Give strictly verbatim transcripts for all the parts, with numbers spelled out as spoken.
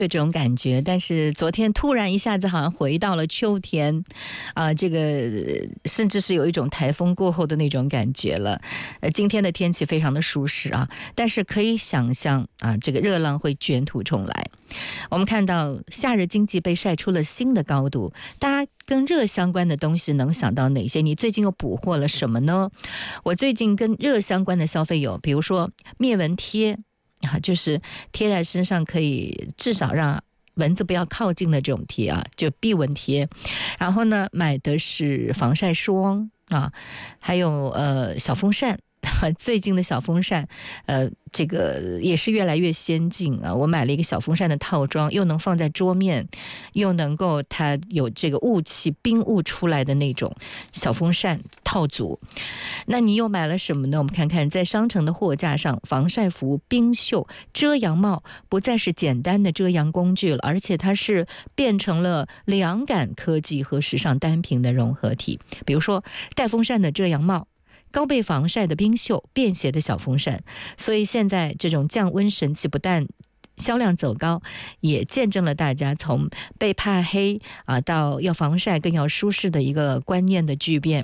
有这种感觉，但是昨天突然一下子好像回到了秋天，啊、呃，这个甚至是有一种台风过后的那种感觉了。呃，今天的天气非常的舒适啊，但是可以想象啊，这个热浪会卷土重来。我们看到夏日经济被晒出了新的高度，大家跟热相关的东西能想到哪些？你最近又捕获了什么呢？我最近跟热相关的消费有，比如说灭蚊贴。啊，就是贴在身上可以至少让蚊子不要靠近的这种贴啊，就避蚊贴。然后呢，买的是防晒霜啊，还有呃小风扇。最近的小风扇，呃，这个也是越来越先进啊。我买了一个小风扇的套装，又能放在桌面，又能够它有这个雾气冰雾出来的那种小风扇套组。那你又买了什么呢？我们看看在商城的货架上，防晒服、冰袖、遮阳帽不再是简单的遮阳工具了，而且它是变成了凉感科技和时尚单品的融合体。比如说带风扇的遮阳帽，高倍防晒的冰袖，便携的小风扇。所以现在这种降温神器不但销量走高，也见证了大家从被怕黑啊到要防晒更要舒适的一个观念的巨变。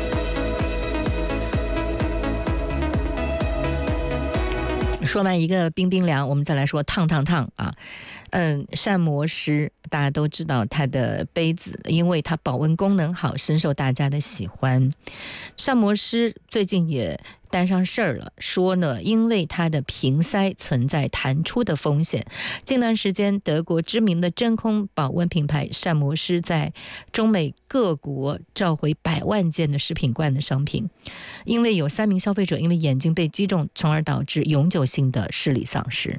说完一个冰冰凉，我们再来说烫烫烫啊。嗯，膳魔师大家都知道它的杯子，因为它保温功能好，深受大家的喜欢。膳魔师最近也担上事儿了，说呢，因为它的瓶塞存在弹出的风险。近段时间，德国知名的真空保温品牌膳魔师在中美各国召回百万件的食品罐的商品，因为有三名消费者因为眼睛被击中，从而导致永久性的视力丧失。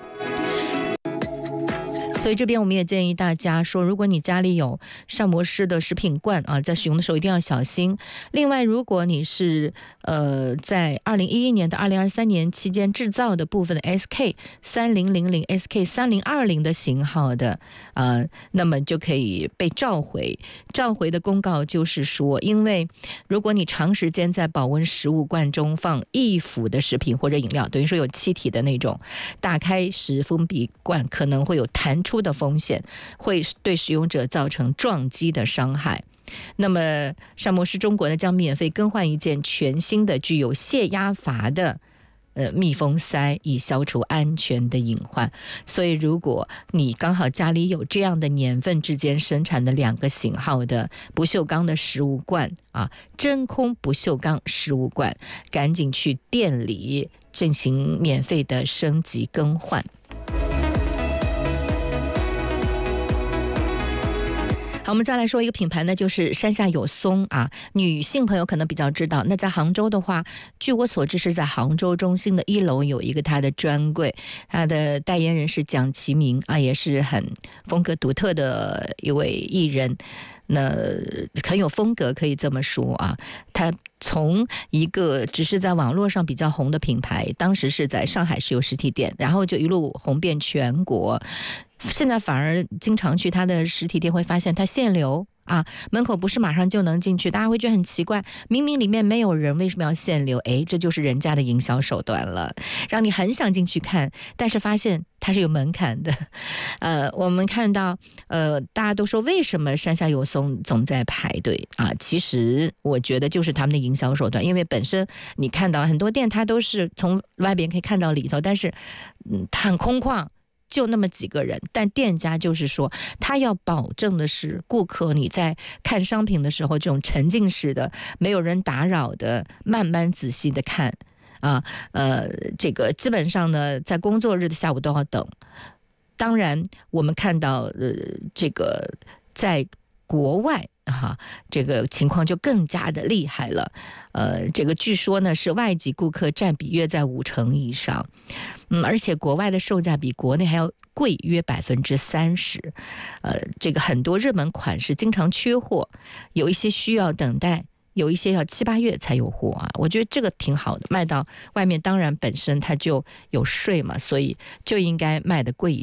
所以这边我们也建议大家说，如果你家里有膳魔师的食品罐啊，在使用的时候一定要小心。另外，如果你是呃在二零一一年到二零二三年期间制造的部分的 S K 三零零零、S K 三零二零的型号的，呃，那么就可以被召回。召回的公告就是说，因为如果你长时间在保温食物罐中放易腐的食品或者饮料，等于说有气体的那种，打开时封闭罐可能会有弹出的风险，会对使用者造成撞击的伤害。那么膳魔师中国呢，将免费更换一件全新的具有泄压阀的呃密封塞，以消除安全的隐患。所以如果你刚好家里有这样的年份之间生产的两个型号的不锈钢的食物罐啊，真空不锈钢食物罐，赶紧去店里进行免费的升级更换。好，我们再来说一个品牌呢，就是山下有松啊。女性朋友可能比较知道，那在杭州的话，据我所知是在杭州中心的一楼有一个它的专柜，它的代言人是蒋奇明啊，也是很风格独特的一位艺人。那很有风格，可以这么说啊。他从一个只是在网络上比较红的品牌，当时是在上海是有实体店，然后就一路红遍全国。现在反而经常去他的实体店，会发现他限流啊，门口不是马上就能进去，大家会觉得很奇怪，明明里面没有人，为什么要限流？哎，这就是人家的营销手段了，让你很想进去看，但是发现它是有门槛的。呃，我们看到，呃，大家都说为什么山下有松总在排队啊？其实我觉得就是他们的营销手段，因为本身你看到很多店，它都是从外边可以看到里头，但是嗯，它很空旷。就那么几个人，但店家就是说他要保证的是顾客你在看商品的时候这种沉浸式的没有人打扰的慢慢仔细的看啊，呃，这个基本上呢在工作日的下午都要等。当然我们看到呃这个在国外哈，这个情况就更加的厉害了。呃，这个据说呢是外籍顾客占比约在五成以上，嗯，而且国外的售价比国内还要贵约百分之三十。呃，这个很多热门款式经常缺货，有一些需要等待，有一些要七八月才有货啊。我觉得这个挺好的，卖到外面当然本身它就有税嘛，所以就应该卖的贵一些。